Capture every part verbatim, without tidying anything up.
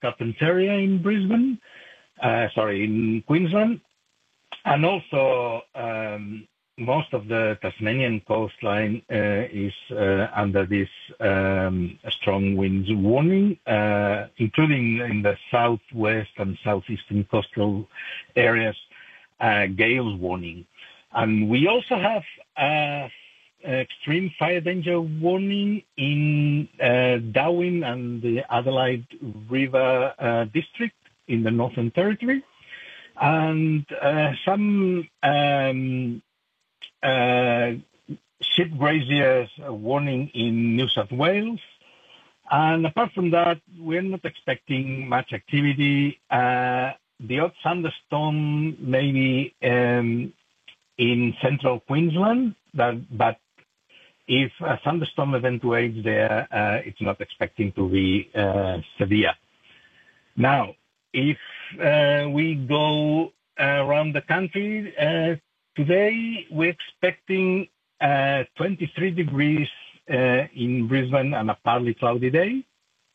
Carpentaria in Brisbane, uh, sorry, in Queensland. And also, um, most of the Tasmanian coastline uh, is uh, under this um, strong winds warning, uh, including in the southwest and southeastern coastal areas, uh, gales warning. And we also have uh, extreme fire danger warning in uh, Darwin and the Adelaide River uh, district in the Northern Territory, and uh, some um, uh, ship graziers warning in New South Wales. And apart from that, we're not expecting much activity. Uh, the odd thunderstorm maybe um, in central Queensland, that, but if a thunderstorm eventuates there, uh, it's not expecting to be uh, severe. Now, if uh, we go around the country, uh, today we're expecting uh, twenty-three degrees uh, in Brisbane and a partly cloudy day.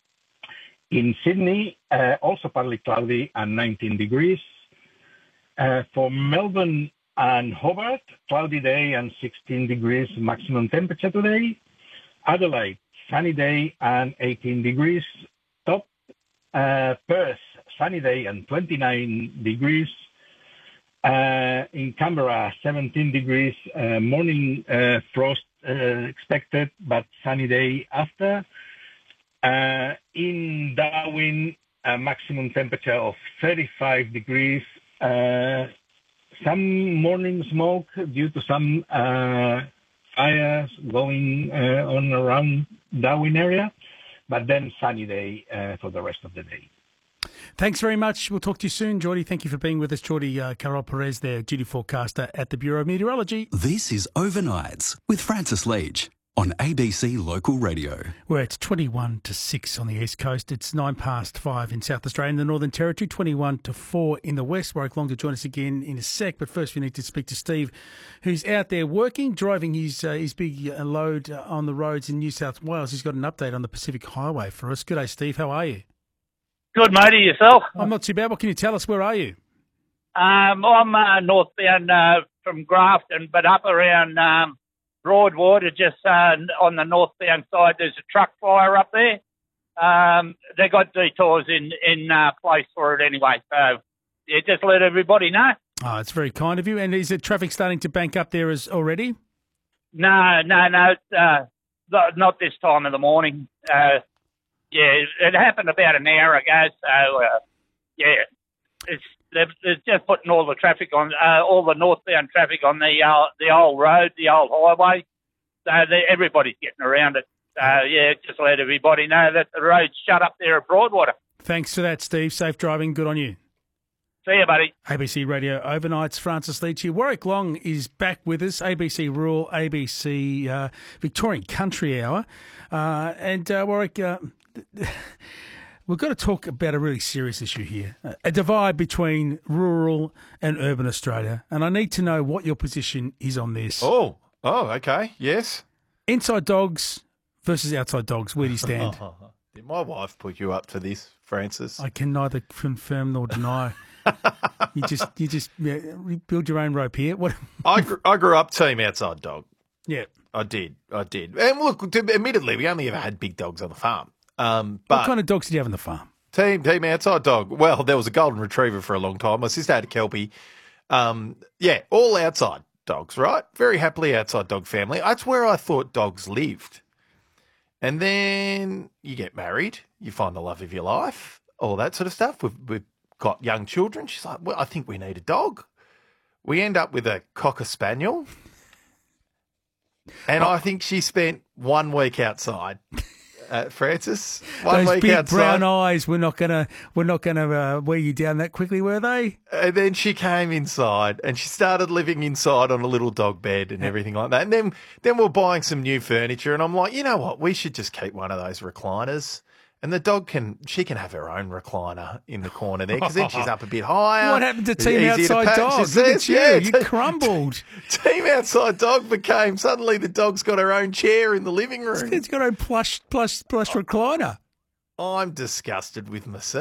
In Sydney, uh, also partly cloudy and nineteen degrees. Uh, for Melbourne and Hobart, cloudy day and sixteen degrees maximum temperature today. Adelaide, sunny day and eighteen degrees top. Uh, Perth, sunny day and twenty-nine degrees. Uh, in Canberra, seventeen degrees, uh, morning uh, frost uh, expected, but sunny day after. Uh, in Darwin, a maximum temperature of thirty-five degrees. Uh, some morning smoke due to some uh, fires going uh, on around Darwin area, but then sunny day uh, for the rest of the day. Thanks very much. We'll talk to you soon, Geordie. Thank you for being with us, Geordie uh, Carol Perez there, duty forecaster at the Bureau of Meteorology. This is Overnights with Francis Leach on A B C Local Radio. Where it's twenty-one to six on the East Coast. It's nine past five in South Australia and the Northern Territory, twenty-one to four in the West. Warwick Long to join us again in a sec. But first we need to speak to Steve, who's out there working, driving his uh, his big uh, load uh, on the roads in New South Wales. He's got an update on the Pacific Highway for us. Good day, Steve. How are you? Good, matey. Yourself? I'm not too bad. What can you tell us? Where are you? Um, I'm uh, northbound uh, from Grafton, but up around um, Broadwater, just uh, on the northbound side, there's a truck fire up there. Um, they got detours in in uh, place for it anyway. So, yeah, just let everybody know. Oh, it's very kind of you. And is the traffic starting to bank up there as already? No, no, no. Uh, not this time of the morning. Uh, yeah, it happened about an hour ago. So, uh, yeah, it's they're, they're just putting all the traffic on, uh, all the northbound traffic on the uh, the old road, the old highway. So everybody's getting around it. So, yeah, just let everybody know that the road's shut up there at Broadwater. Thanks for that, Steve. Safe driving. Good on you. See you, buddy. A B C Radio Overnights, Francis Leach here. Warwick Long is back with us, A B C Rural, A B C uh, Victorian Country Hour. Uh, and uh, Warwick, uh, we've got to talk about a really serious issue here, a divide between rural and urban Australia. And I need to know what your position is on this. Oh, oh, okay, yes. Inside dogs versus outside dogs, where do you stand? Did my wife put you up for this, Francis? I can neither confirm nor deny. you just you just yeah, build your own rope here. What? I grew, I grew up team outside dog. Yeah, I did. I did. And look, to, admittedly, we only ever had big dogs on the farm. Um, but what kind of dogs did you have on the farm? Team team outside dog. Well, there was a golden retriever for a long time. My sister had a Kelpie. Um, yeah, all outside dogs, right? Very happily outside dog family. That's where I thought dogs lived. And then you get married, you find the love of your life, all that sort of stuff. We've, we've got young children. She's like, well, I think we need a dog. We end up with a Cocker Spaniel. And oh. I think she spent one week outside. Uh, Francis, one Those week big outside. brown eyes were not gonna were not gonna uh, wear you down that quickly, were they? And then she came inside, and she started living inside on a little dog bed and everything like that. And then then we're buying some new furniture, and I'm like, you know what? We should just keep one of those recliners. And the dog can, she can have her own recliner in the corner there because then she's up a bit higher. What happened to Team Outside Dog? Look at you, yeah, you te- crumbled. Team Outside Dog became, suddenly the dog's got her own chair in the living room. It's got her own plush, plush, plush recliner. I'm disgusted with myself.